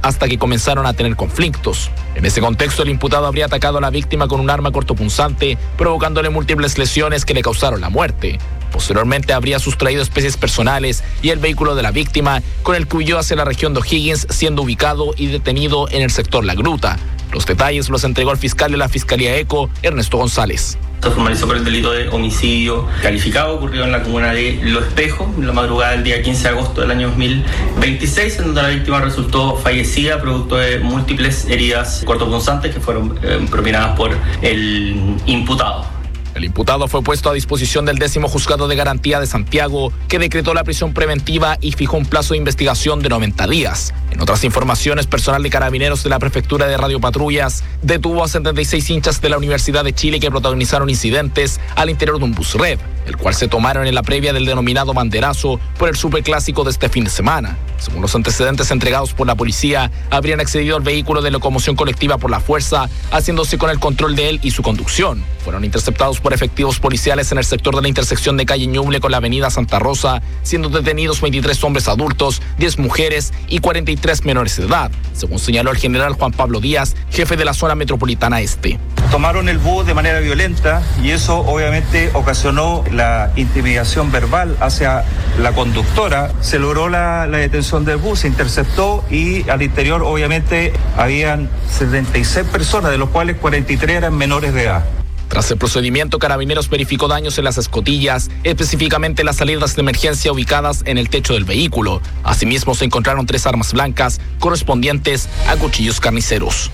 hasta que comenzaron a tener conflictos. En ese contexto, el imputado habría atacado a la víctima con un arma cortopunzante, provocándole múltiples lesiones que le causaron la muerte. Posteriormente habría sustraído especies personales y el vehículo de la víctima, con el que huyó hacia la región de O'Higgins, siendo ubicado y detenido en el sector La Gruta. Los detalles los entregó el fiscal de la Fiscalía ECO, Ernesto González. Se formalizó por el delito de homicidio calificado, ocurrido en la comuna de Los Espejos, en la madrugada del día 15 de agosto del año 2026, en donde la víctima resultó fallecida producto de múltiples heridas cortopunzantes que fueron propinadas por el imputado. El imputado fue puesto a disposición del 10º Juzgado de Garantía de Santiago, que decretó la prisión preventiva y fijó un plazo de investigación de 90 días. En otras informaciones, personal de Carabineros de la Prefectura de Radiopatrullas detuvo a 76 hinchas de la Universidad de Chile que protagonizaron incidentes al interior de un bus red, el cual se tomaron en la previa del denominado banderazo por el superclásico de este fin de semana. Según los antecedentes entregados por la policía, habrían accedido al vehículo de locomoción colectiva por la fuerza, haciéndose con el control de él y su conducción. Fueron interceptados por efectivos policiales en el sector de la intersección de calle Ñuble con la avenida Santa Rosa, siendo detenidos 23 hombres adultos, 10 mujeres y 43 menores de edad, según señaló el general Juan Pablo Díaz, jefe de la zona metropolitana este. Tomaron el bus de manera violenta y eso obviamente ocasionó la intimidación verbal hacia la conductora. Se logró la detención del bus, se interceptó y al interior obviamente habían 76 personas, de los cuales 43 eran menores de edad. Tras el procedimiento, Carabineros verificó daños en las escotillas, específicamente las salidas de emergencia ubicadas en el techo del vehículo. Asimismo, se encontraron 3 armas blancas correspondientes a cuchillos carniceros.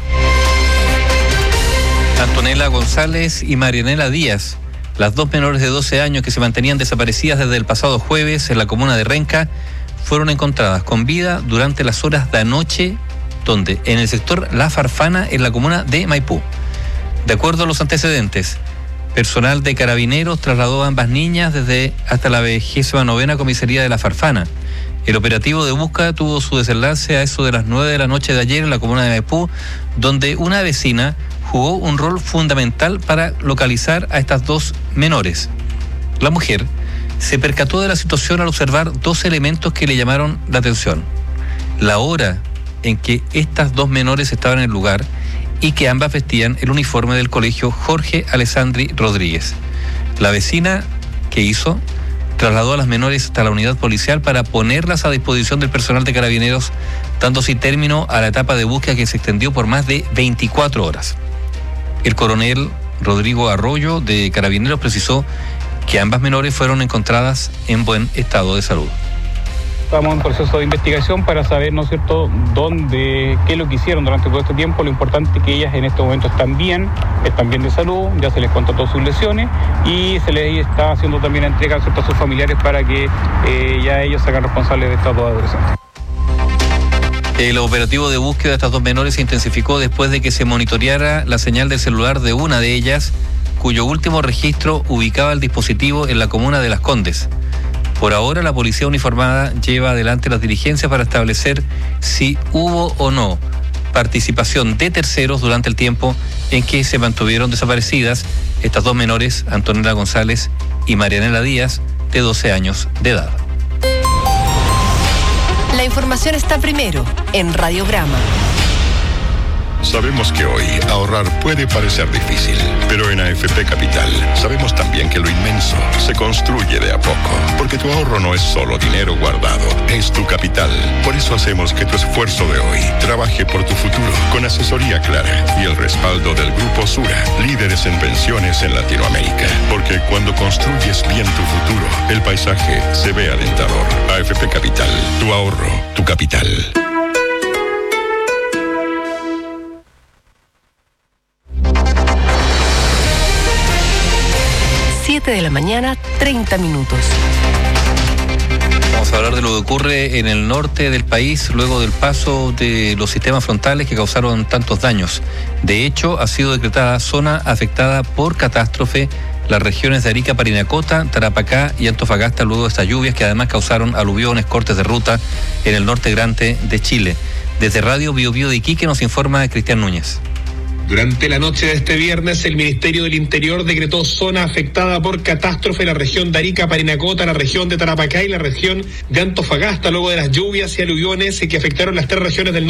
Antonella González y Marianela Díaz, las dos menores de 12 años que se mantenían desaparecidas desde el pasado jueves en la comuna de Renca, fueron encontradas con vida durante las horas de anoche, donde en el sector La Farfana, en la comuna de Maipú. De acuerdo a los antecedentes, personal de Carabineros trasladó a ambas niñas desde hasta la 29ª comisaría de La Farfana. El operativo de búsqueda tuvo su desenlace a eso de las 9 de la noche de ayer en la comuna de Maipú, donde una vecina jugó un rol fundamental para localizar a estas dos menores. La mujer se percató de la situación al observar 2 elementos que le llamaron la atención: la hora en que estas 2 menores estaban en el lugar y que ambas vestían el uniforme del colegio Jorge Alessandri Rodríguez. La vecina, ¿qué hizo? Trasladó a las menores hasta la unidad policial para ponerlas a disposición del personal de Carabineros, dando así término a la etapa de búsqueda que se extendió por más de 24 horas. El coronel Rodrigo Arroyo de Carabineros precisó que ambas menores fueron encontradas en buen estado de salud. Estamos en proceso de investigación para saber, ¿no es cierto?, qué es lo que hicieron durante todo este tiempo. Lo importante es que ellas en este momento están bien de salud, ya se les constató sus lesiones y se les está haciendo también entrega, ¿cierto?, a sus familiares para que ya ellos se hagan responsables de estas 2 adolescentes. El operativo de búsqueda de estas 2 menores se intensificó después de que se monitoreara la señal del celular de una de ellas, cuyo último registro ubicaba el dispositivo en la comuna de Las Condes. Por ahora, la policía uniformada lleva adelante las diligencias para establecer si hubo o no participación de terceros durante el tiempo en que se mantuvieron desaparecidas estas 2 menores, Antonella González y Marianela Díaz, de 12 años de edad. La información está primero en Radiograma. Sabemos que hoy ahorrar puede parecer difícil, pero en AFP Capital sabemos también que lo inmenso se construye de a poco, porque tu ahorro no es solo dinero guardado, es tu capital. Por eso hacemos que tu esfuerzo de hoy trabaje por tu futuro, con asesoría clara y el respaldo del Grupo Sura, líderes en pensiones en Latinoamérica. Porque cuando construyes bien tu futuro, el paisaje se ve alentador. AFP Capital, tu ahorro, tu capital. 7 de la mañana, 30 minutos. Vamos a hablar de lo que ocurre en el norte del país luego del paso de los sistemas frontales que causaron tantos daños. De hecho, ha sido decretada zona afectada por catástrofe las regiones de Arica, Parinacota, Tarapacá y Antofagasta luego de estas lluvias que además causaron aluviones, cortes de ruta en el norte grande de Chile. Desde Radio Bio Bio de Iquique nos informa Cristian Núñez. Durante la noche de este viernes, el Ministerio del Interior decretó zona afectada por catástrofe en la región de Arica, Parinacota, la región de Tarapacá y la región de Antofagasta, luego de las lluvias y aluviones que afectaron las 3 regiones del norte